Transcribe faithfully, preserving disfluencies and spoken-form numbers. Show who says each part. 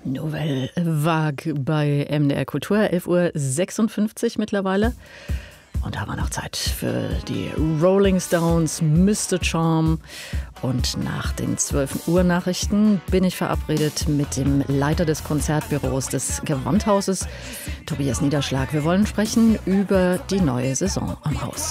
Speaker 1: Nouvelle Vague bei M D R Kultur, elf Uhr sechsundfünfzig mittlerweile. Und da haben wir noch Zeit für die Rolling Stones, Mister Charm. Und nach den zwölf Uhr Nachrichten bin ich verabredet mit dem Leiter des Konzertbüros des Gewandhauses, Tobias Niederschlag. Wir wollen sprechen über die neue Saison am Haus.